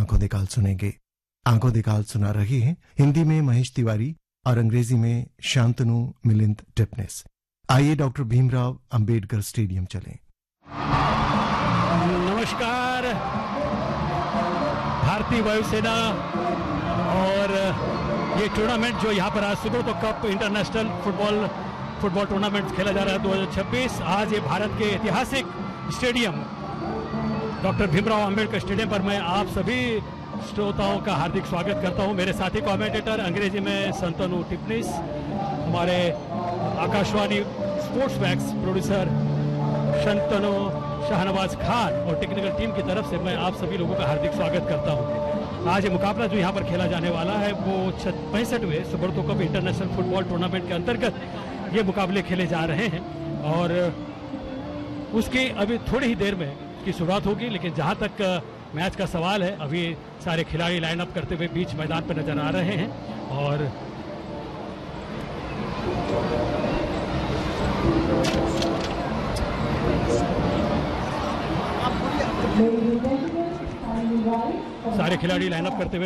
आंखों दिखाल सुनेंगे। आंखों दिखाल सुना रहे हैं हिंदी में महेश तिवारी और अंग्रेजी में शांतनु मिलिंद टिपनेस। आइए डॉक्टर भीमराव अंबेडकर स्टेडियम चलें। नमस्कार। भारतीय वायुसेना और ये टूर्नामेंट जो यहाँ पर आज Subroto cup international football tournament खेला जा रहा है 2026। आज ये भारत के ऐतिहासिक stadium doctor Bhimrao Ambedkar stadium पर मैं आप सभी श्रोताओं का हार्दिक स्वागत करता हूं। मेरे साथी कमेंटेटर अंग्रेजी में शांतनु टिपनेस, हमारे Akashvani sports max producer Shantanu Shahnawaz Khan और टेक्निकल टीम की तरफ से मैं आप सभी लोगों का हार्दिक स्वागत करता हूं। आज ये मुकाबला जो यहाँ पर खेला जाने वाला है वो 65वें Subroto cup international football tournament के अंतर्गत ये मुकाबले खेले जा रहे हैं और उसकी अभी थोड़ी ही देर में की शुरुआत होगी। लेकिन जहां तक मैच का सवाल है, अभी सारे खिलाड़ी लाइन अप करते हुए बीच मैदान पर नजर आ रहे हैं और सारे खिलाड़ी लाइन अप करते हुए